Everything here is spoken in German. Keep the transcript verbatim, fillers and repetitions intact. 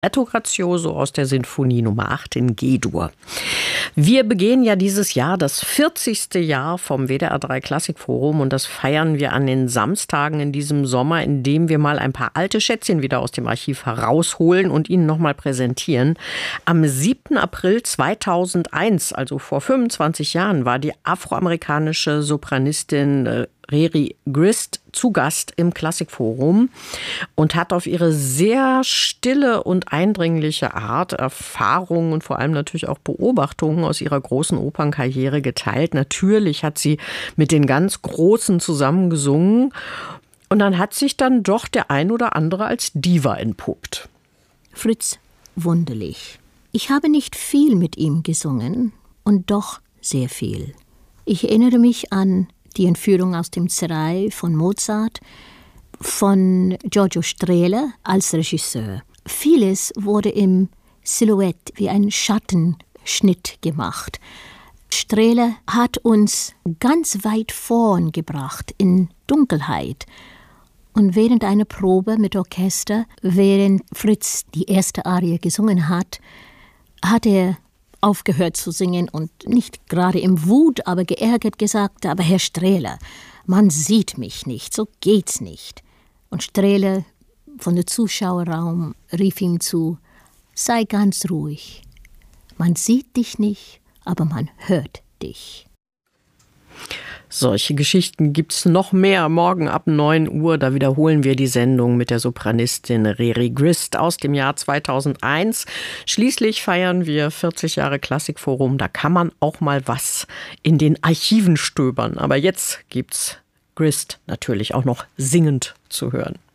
Libretto Grazioso aus der Sinfonie Nummer acht in G-Dur. Wir begehen ja dieses Jahr das vierzigste Jahr vom W D R drei Klassikforum und das feiern wir an den Samstagen in diesem Sommer, indem wir mal ein paar alte Schätzchen wieder aus dem Archiv herausholen und Ihnen nochmal präsentieren. Am siebten April zweitausendeins, also vor fünfundzwanzig Jahren, war die afroamerikanische Sopranistin Reri Grist zu Gast im Klassikforum und hat auf ihre sehr stille und eindringliche Art Erfahrungen und vor allem natürlich auch Beobachtungen aus ihrer großen Opernkarriere geteilt. Natürlich hat sie mit den ganz Großen zusammengesungen und dann hat sich dann doch der ein oder andere als Diva entpuppt. Fritz Wunderlich. Ich habe nicht viel mit ihm gesungen und doch sehr viel. Ich erinnere mich an die Entführung aus dem Serail von Mozart, von Giorgio Strehler als Regisseur. Vieles wurde im Silhouette wie ein Schattenschnitt gemacht. Strehler hat uns ganz weit vorn gebracht in Dunkelheit. Und während einer Probe mit Orchester, während Fritz die erste Arie gesungen hat, hat er aufgehört zu singen und nicht gerade im Wut, aber geärgert gesagt, aber Herr Strehler, man sieht mich nicht, so geht's nicht. Und Strehler von der Zuschauerraum rief ihm zu, sei ganz ruhig, man sieht dich nicht, aber man hört dich. Solche Geschichten gibt's noch mehr. Morgen ab neun Uhr, da wiederholen wir die Sendung mit der Sopranistin Reri Grist aus dem Jahr zweitausendeins. Schließlich feiern wir vierzig Jahre Klassikforum. Da kann man auch mal was in den Archiven stöbern. Aber jetzt gibt's Grist natürlich auch noch singend zu hören.